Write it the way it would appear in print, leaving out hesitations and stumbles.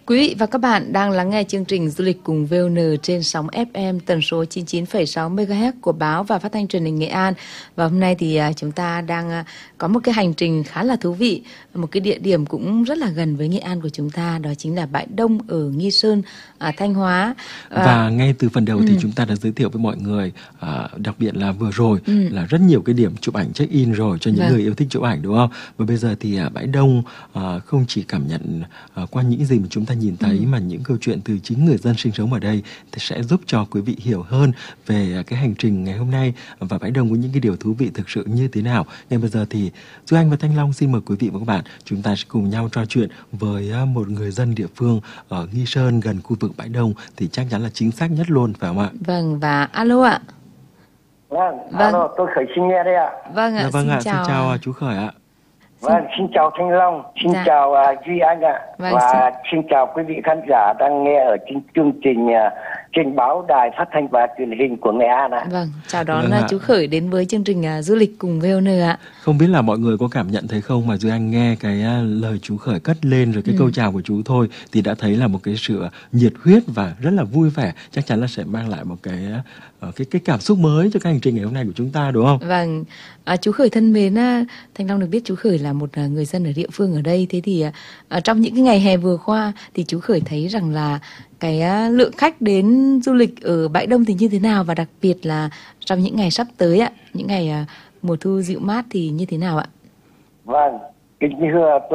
Quý vị và các bạn đang lắng nghe chương trình Du lịch cùng VON trên sóng FM tần số 99,6 MHz của báo và phát thanh truyền hình Nghệ An. Và hôm nay thì chúng ta đang có một cái hành trình khá là thú vị, một cái địa điểm cũng rất là gần với Nghệ An của chúng ta, đó chính là bãi Đông ở Nghi Sơn, Thanh Hóa. Và ngay từ phần đầu thì chúng ta đã giới thiệu với mọi người, đặc biệt là vừa rồi là rất nhiều cái điểm chụp ảnh check-in rồi cho những người yêu thích chụp ảnh, đúng không? Và bây giờ thì bãi Đông không chỉ cảm nhận qua những gì mà chúng ta nhìn thấy mà những câu chuyện từ chính người dân sinh sống ở đây thì sẽ giúp cho quý vị hiểu hơn về cái hành trình ngày hôm nay và bãi Đông có những cái điều thú vị thực sự như thế nào. Ngay bây giờ thì Duy Anh và Thanh Long xin mời quý vị và các bạn chúng ta sẽ cùng nhau trò chuyện với một người dân địa phương ở Nghi Sơn gần khu vực bãi Đông thì chắc chắn là chính xác nhất luôn, phải không ạ? Vâng, và alo ạ. Vâng, alo, tôi Khởi xin nghe đây ạ. Vâng ạ, xin chào chú Khởi ạ. Vâng, xin chào Thanh Long, xin chào Duy Anh ạ. Và xin chào quý vị khán giả đang nghe ở trên chương trình trên báo đài phát thanh và truyền hình của Nghệ An ạ. Vâng, chào đón chú Khởi đến với chương trình du lịch cùng VON ạ. Không biết là mọi người có cảm nhận thấy không, mà Duy Anh nghe cái lời chú Khởi cất lên rồi cái câu chào của chú thôi thì đã thấy là một cái sự nhiệt huyết và rất là vui vẻ, chắc chắn là sẽ mang lại một cái cảm xúc mới cho cái hành trình ngày hôm nay của chúng ta, đúng không? Vâng, chú Khởi thân mến, Thanh Long được biết chú Khởi là một người dân ở địa phương ở đây. Thế thì trong những cái ngày hè vừa qua thì chú Khởi thấy rằng là cái lượng khách đến du lịch ở bãi Đông thì như thế nào, và đặc biệt là trong những ngày sắp tới ạ, những ngày mùa thu dịu mát thì như thế nào ạ? Vâng, kính thưa